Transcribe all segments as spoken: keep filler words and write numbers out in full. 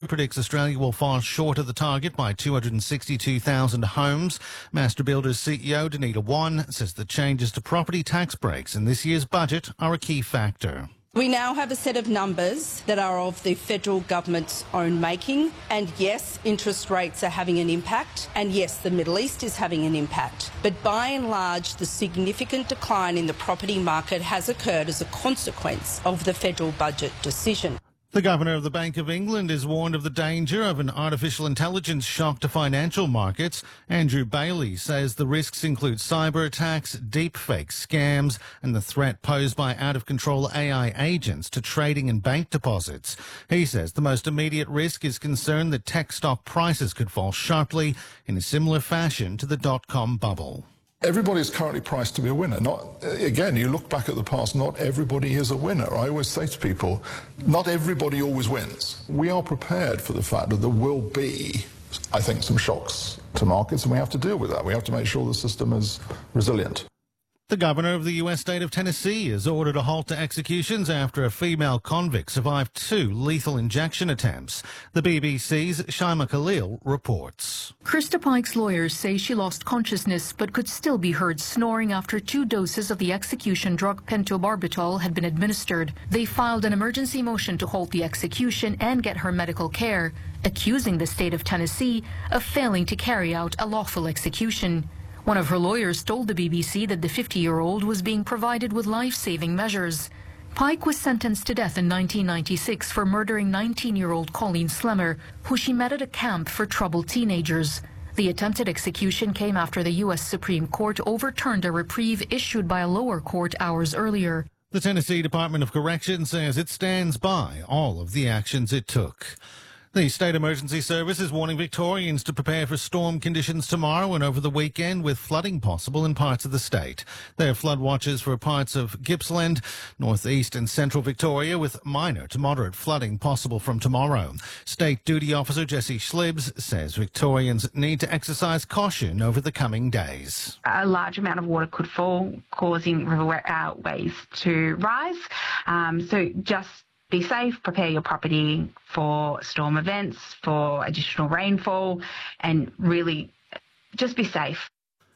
predicts Australia will fall short of the target by two hundred sixty-two thousand homes. Master Builders C E O Danita Wan says the changes to property tax breaks in this year's budget are a key factor. We now have a set of numbers that are of the federal government's own making, and yes, interest rates are having an impact, and yes, the Middle East is having an impact. But by and large, the significant decline in the property market has occurred as a consequence of the federal budget decision. The Governor of the Bank of England is warned of the danger of an artificial intelligence shock to financial markets. Andrew Bailey says the risks include cyber attacks, deepfake scams, and the threat posed by out-of-control A I agents to trading and bank deposits. He says the most immediate risk is concern that tech stock prices could fall sharply in a similar fashion to the dot-com bubble. Everybody is currently priced to be a winner. Not, again, you look back at the past, not everybody is a winner. I always say to people, not everybody always wins. We are prepared for the fact that there will be, I think, some shocks to markets, and we have to deal with that. We have to make sure the system is resilient. The governor of the U S state of Tennessee has ordered a halt to executions after a female convict survived two lethal injection attempts. The B B C's Shaima Khalil reports. Krista Pike's lawyers say she lost consciousness but could still be heard snoring after two doses of the execution drug pentobarbital had been administered. They filed an emergency motion to halt the execution and get her medical care, accusing the state of Tennessee of failing to carry out a lawful execution. One of her lawyers told the B B C that the fifty-year-old was being provided with life-saving measures. Pike was sentenced to death in nineteen ninety-six for murdering nineteen-year-old Colleen Slemmer, who she met at a camp for troubled teenagers. The attempted execution came after the U S Supreme Court overturned a reprieve issued by a lower court hours earlier. The Tennessee Department of Corrections says it stands by all of the actions it took. The State Emergency Service is warning Victorians to prepare for storm conditions tomorrow and over the weekend, with flooding possible in parts of the state. There are flood watches for parts of Gippsland, northeast and central Victoria, with minor to moderate flooding possible from tomorrow. State Duty Officer Jesse Schlibs says Victorians need to exercise caution over the coming days. A large amount of water could fall, causing riverways to rise. Um, so just be safe, prepare your property for storm events, for additional rainfall, and really just be safe.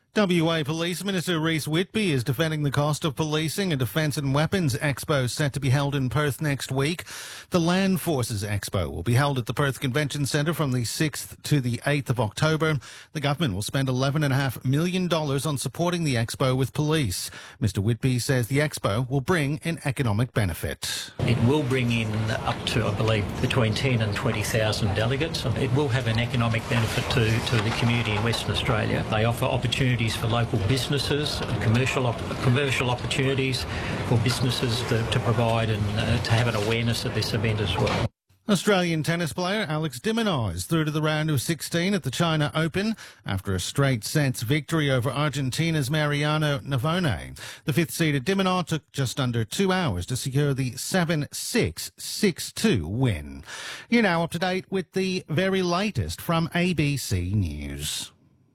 W A Police Minister Rhys Whitby is defending the cost of policing a Defence and Weapons Expo set to be held in Perth next week. The Land Forces Expo will be held at the Perth Convention Centre from the sixth to the eighth of October. The government will spend eleven point five million dollars on supporting the expo with police. Mister Whitby says the expo will bring an economic benefit. It will bring in up to, I believe, between ten and twenty thousand delegates. It will have an economic benefit to, to the community in Western Australia. They offer opportunities for local businesses, commercial op commercial opportunities for businesses to, to provide and uh, to have an awareness of this event as well. Australian tennis player Alex de Minaur is through to the round of sixteen at the China Open after a straight sets victory over Argentina's Mariano Navone. The fifth-seeded de Minaur took just under two hours to secure the seven six, six two win. You're now up to date with the very latest from A B C News.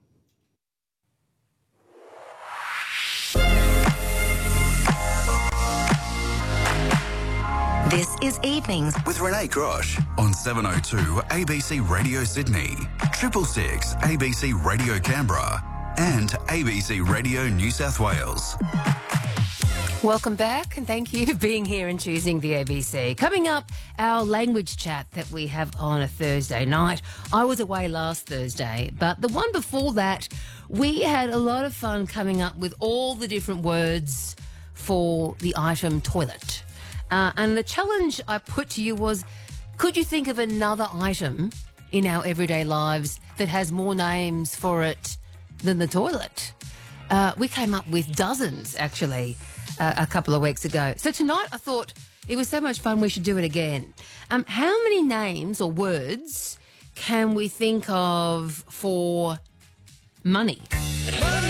This is Evenings with Renee Grosh on seven oh two A B C Radio Sydney, triple six A B C Radio Canberra, and A B C Radio New South Wales. Welcome back, and thank you for being here and choosing the A B C. Coming up, our language chat that we have on a Thursday night. I was away last Thursday, but the one before that, we had a lot of fun coming up with all the different words for the item toilet. Uh, and the challenge I put to you was, could you think of another item in our everyday lives that has more names for it than the toilet? Uh, we came up with dozens, actually, uh, a couple of weeks ago. So tonight I thought it was so much fun we should do it again. Um, how many names or words can we think of for money?